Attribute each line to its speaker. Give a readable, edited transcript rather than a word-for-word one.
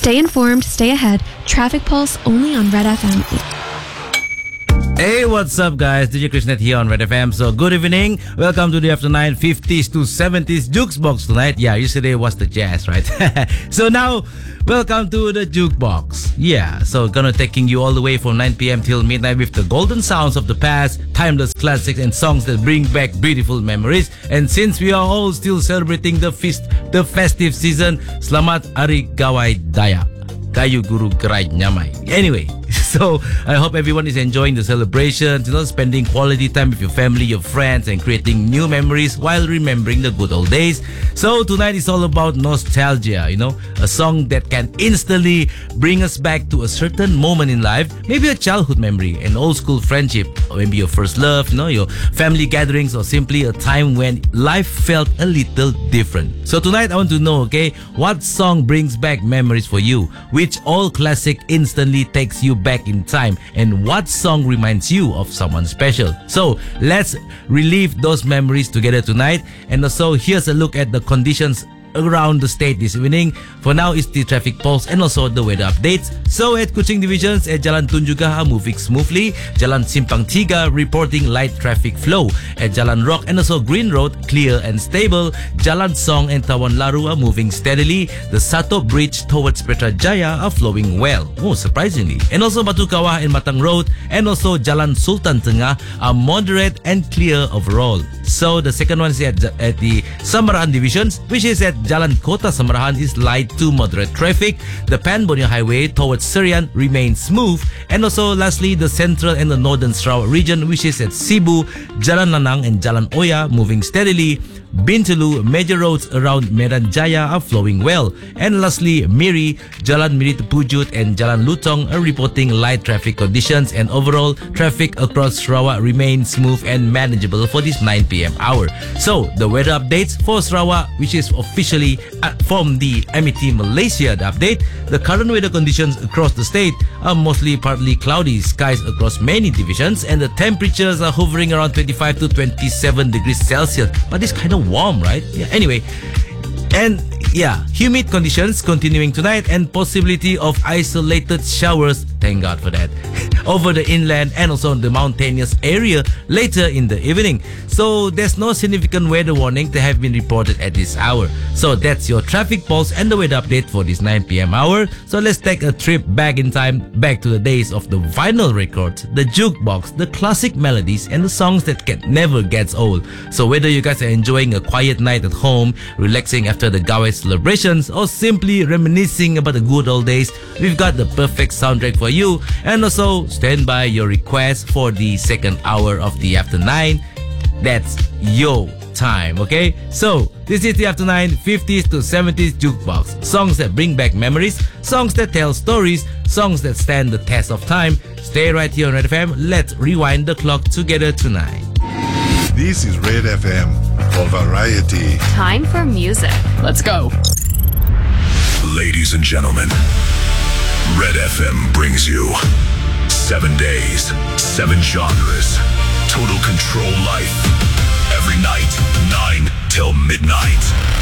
Speaker 1: Stay informed, stay ahead. Traffic Pulse only on Red FM.
Speaker 2: Hey, what's up, guys? DJ Krishnet here on Red FM. So, good evening. Welcome to the After 9 50s to 70s Jukebox tonight. Yeah, yesterday was the jazz, right? So now, welcome to the Jukebox. Yeah, so gonna taking you all the way from 9 p.m. till midnight with the golden sounds of the past, timeless classics and songs that bring back beautiful memories. And since we are all still celebrating the festive season, Selamat Hari Gawai Daya. Kayu Guru Gerai Nyamai. Anyway, so I hope everyone is enjoying the celebrations, spending quality time with your family, your friends, and creating new memories while remembering the good old days. So tonight is all about nostalgia, a song that can instantly bring us back to a certain moment in life, maybe a childhood memory, an old school friendship, or maybe your first love, your family gatherings, or simply a time when life felt a little different. So tonight I want to know, what song brings back memories for you? Which old classic instantly takes you back in time, and what song reminds you of someone special? So let's relive those memories together tonight. And also, here's a look at the conditions around the state this evening. For now, it's the traffic pulse and also the weather updates. So at Kuching Divisions, at Jalan Tunjungan moving smoothly, Jalan Simpang Tiga reporting light traffic flow, at Jalan Rock and also Green Road clear and stable, Jalan Song and Tawan Laru are moving steadily, the Sato Bridge towards Petrajaya are flowing well, surprisingly, and also Batu Kawah and Matang Road and also Jalan Sultan Tengah are moderate and clear overall. So the second one is at the Samarahan Divisions, which is at Jalan Kota Samarahan is light to moderate traffic. The Pan Borneo Highway towards Serian remains smooth. And also lastly, the central and the northern Sarawak region, which is at Sibu, Jalan Lanang and Jalan Oya moving steadily. Bintulu, major roads around Medan Jaya are flowing well. And lastly, Miri, Jalan Miri Tepujut and Jalan Lutong are reporting light traffic conditions, and overall traffic across Sarawak remains smooth and manageable for this 9 p.m. hour. So, the weather updates for Sarawak, which is officially from the MET Malaysia update. The current weather conditions across the state are mostly partly cloudy skies across many divisions, and the temperatures are hovering around 25 to 27 degrees Celsius. But it's kind of warm, right? Yeah, anyway. And humid conditions continuing tonight and possibility of isolated showers, thank God for that, over the inland and also the mountainous area later in the evening. So there's no significant weather warning to have been reported at this hour. So that's your traffic pulse and the weather update for this 9 p.m. hour. So let's take a trip back in time, back to the days of the vinyl records, the jukebox, the classic melodies and the songs that never gets old. So whether you guys are enjoying a quiet night at home, relaxing after the Gawai celebrations, or simply reminiscing about the good old days, we've got the perfect soundtrack for you. And also stand by your request for the second hour of the After 9. That's your time, okay? So this is the After 9 50s to 70s Jukebox. Songs that bring back memories, songs that tell stories, songs that stand the test of time. Stay right here on Red FM. Let's rewind the clock together tonight.
Speaker 3: This is Red FM for variety.
Speaker 4: Time for music. Let's go.
Speaker 5: Ladies and gentlemen, Red FM brings you 7 days, 7 genres, total control life. Every night, 9 till midnight.